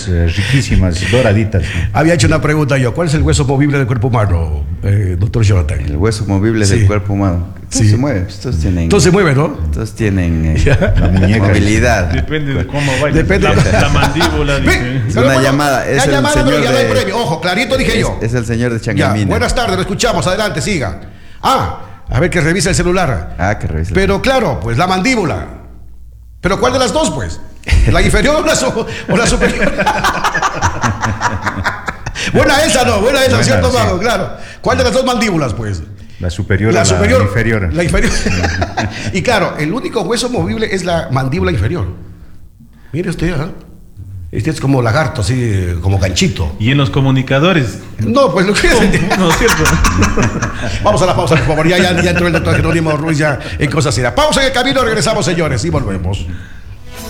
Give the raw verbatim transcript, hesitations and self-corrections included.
papas eh, riquísimas, doraditas, ¿no? Había hecho una pregunta yo. ¿Cuál es el hueso movible del cuerpo humano, eh, doctor Jonathan? El hueso movible Sí. del cuerpo humano. Todo Sí. se mueve. Todos tienen, Todo se mueve, ¿no? todos tienen eh, La muñeca. movilidad. Depende de cómo vaya. Depende. La, la mandíbula, dice. Ven, Es pero una llamada, es ya el llamada, señor pero ya no hay de- premio. Ojo, clarito dije Es, yo. es el señor de Ya, Changamina. buenas tardes, lo escuchamos. Adelante, siga. Ah, a ver que revisa el celular. Ah, que revisa. Pero claro, pues la mandíbula. ¿Pero cuál de las dos, pues? ¿La inferior o la, su- o la superior? Buena esa, ¿no? Buena esa, Buena, ¿cierto, sí. Mago? Claro. ¿Cuál de las dos mandíbulas, pues? La superior La a superior. la inferior. La inferior. Y claro, el único hueso movible es la mandíbula inferior. Mire usted, ¿ah? Este es como lagarto, así, como ganchito. Y en los comunicadores. No, pues lo que No, es cierto. Vamos a la pausa, por favor. Ya, ya, ya entró el doctor Jerónimo Ruiz ya en cosas serias. Pausa en el camino, regresamos, señores, y volvemos.